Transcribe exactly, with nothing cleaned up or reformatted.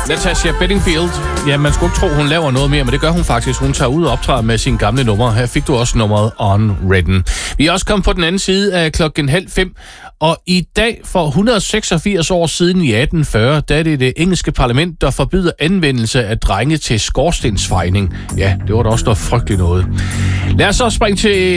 Natasha Bedingfield. Ja, man skulle ikke tro, hun laver noget mere, men det gør hun faktisk. Hun tager ud og optræder med sine gamle numre. Her fik du også nummeret On Redden. Vi er også kommet på den anden side af klokken halv fem, og i dag for et hundrede og seksogfirs år siden i atten fyrre, der er det det engelske parlament, der forbyder anvendelse af drenge til skorstensfejning. Ja, det var da også noget frygteligt noget. Lad os så springe til